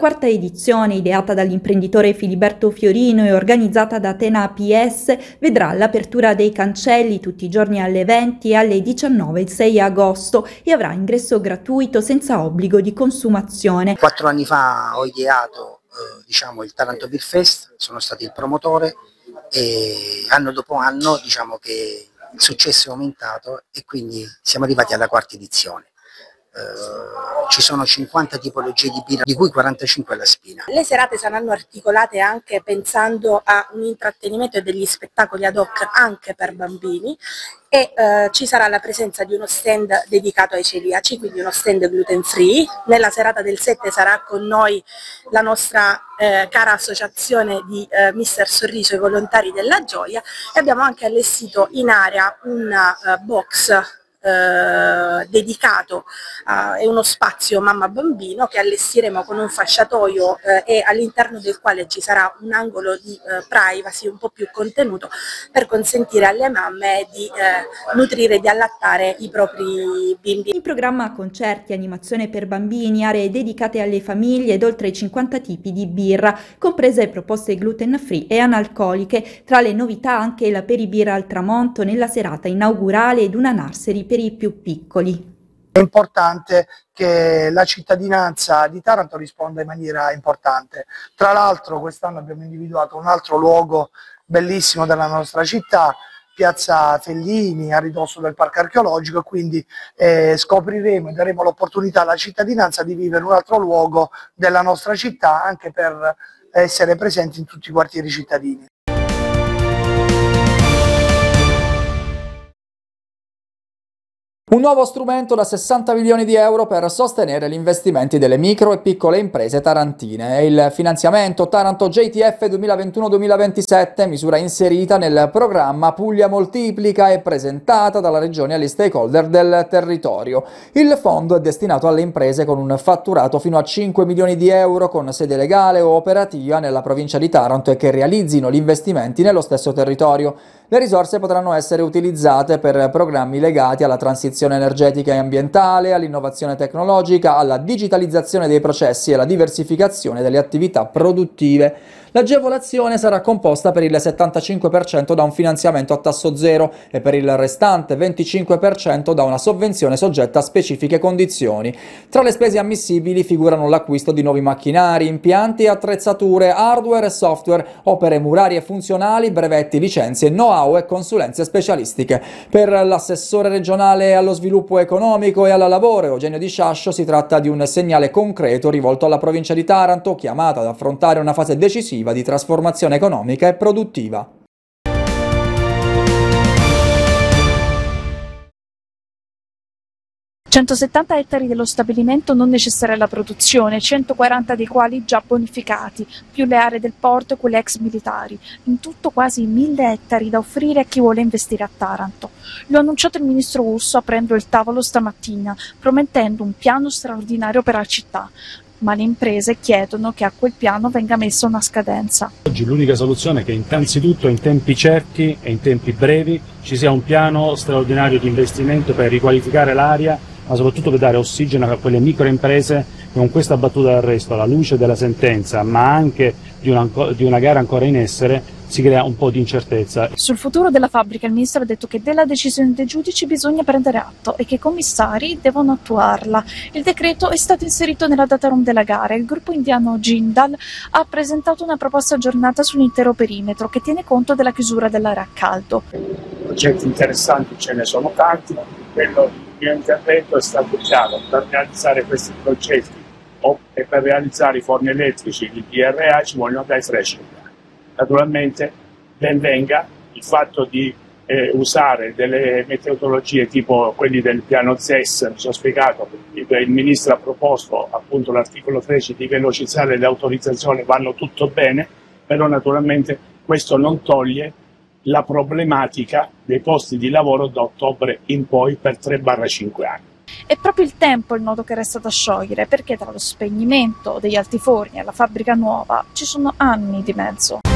quarta edizione, ideata dall'imprenditore Filiberto Fiorino e organizzata da Atena APS, vedrà l'apertura dei cancelli tutti i giorni alle 20 e alle 19 il 6 agosto e avrà ingresso gratuito senza obbligo di consumazione. 4 anni fa ho ideato il Taranto Beer Fest, sono stato il promotore e anno dopo anno che il successo è aumentato e quindi siamo arrivati alla quarta edizione. Ci sono 50 tipologie di birra, di cui 45 alla Spina. Le serate saranno articolate anche pensando a un intrattenimento e degli spettacoli ad hoc anche per bambini e ci sarà la presenza di uno stand dedicato ai celiaci, quindi uno stand gluten free. Nella serata del 7 sarà con noi la nostra cara associazione di Mister Sorriso e Volontari della Gioia e abbiamo anche allestito in area una box dedicato è uno spazio mamma bambino che allestiremo con un fasciatoio e all'interno del quale ci sarà un angolo di privacy un po' più contenuto per consentire alle mamme di nutrire e di allattare i propri bimbi. In programma concerti, animazione per bambini, aree dedicate alle famiglie ed oltre 50 tipi di birra, comprese proposte gluten free e analcoliche. Tra le novità anche l'aperibirra al tramonto nella serata inaugurale ed una nursery per i più piccoli. È importante che la cittadinanza di Taranto risponda in maniera importante. Tra l'altro quest'anno abbiamo individuato un altro luogo bellissimo della nostra città, Piazza Fellini, a ridosso del parco archeologico, e quindi scopriremo e daremo l'opportunità alla cittadinanza di vivere un altro luogo della nostra città anche per essere presenti in tutti i quartieri cittadini. Un nuovo strumento da 60 milioni di euro per sostenere gli investimenti delle micro e piccole imprese tarantine. È il finanziamento Taranto JTF 2021-2027, misura inserita nel programma Puglia Moltiplica e presentata dalla Regione agli stakeholder del territorio. Il fondo è destinato alle imprese con un fatturato fino a 5 milioni di euro con sede legale o operativa nella provincia di Taranto e che realizzino gli investimenti nello stesso territorio. Le risorse potranno essere utilizzate per programmi legati alla transizione energetica e ambientale, all'innovazione tecnologica, alla digitalizzazione dei processi e alla diversificazione delle attività produttive. L'agevolazione sarà composta per il 75% da un finanziamento a tasso zero e per il restante 25% da una sovvenzione soggetta a specifiche condizioni. Tra le spese ammissibili figurano l'acquisto di nuovi macchinari, impianti e attrezzature, hardware e software, opere murarie funzionali, brevetti, licenze, know-how e consulenze specialistiche. Per l'assessore regionale allo sviluppo economico e al lavoro, Eugenio Di Sciascio, si tratta di un segnale concreto rivolto alla provincia di Taranto, chiamata ad affrontare una fase decisiva di trasformazione economica e produttiva. «170 ettari dello stabilimento non necessari alla produzione, 140 dei quali già bonificati, più le aree del porto e quelle ex militari. In tutto quasi 1000 ettari da offrire a chi vuole investire a Taranto. Lo ha annunciato il ministro Urso aprendo il tavolo stamattina, promettendo un piano straordinario per la città. Ma le imprese chiedono che a quel piano venga messa una scadenza. Oggi l'unica soluzione è che innanzitutto in tempi certi e in tempi brevi ci sia un piano straordinario di investimento per riqualificare l'area, ma soprattutto per dare ossigeno a quelle microimprese che con questa battuta d'arresto, alla luce della sentenza, ma anche di una gara ancora in essere, si crea un po' di incertezza. Sul futuro della fabbrica il ministro ha detto che della decisione dei giudici bisogna prendere atto e che i commissari devono attuarla. Il decreto è stato inserito nella data room della gara e il gruppo indiano Jindal ha presentato una proposta aggiornata sull'intero perimetro che tiene conto della chiusura dell'area a caldo. Progetti interessanti ce ne sono tanti, quello il mio intervento è stato chiaro: per realizzare questi progetti e per realizzare i forni elettrici di PRA ci vogliono dai 3 miliardi. Naturalmente ben venga il fatto di usare delle metodologie tipo quelli del piano ZES, mi sono spiegato, il ministro ha proposto appunto l'articolo 13 di velocizzare le autorizzazioni, vanno tutto bene, però naturalmente questo non toglie la problematica dei posti di lavoro da ottobre in poi per 3-5 anni. È proprio il tempo il nodo che resta da sciogliere, perché tra lo spegnimento degli altiforni e la fabbrica nuova ci sono anni di mezzo.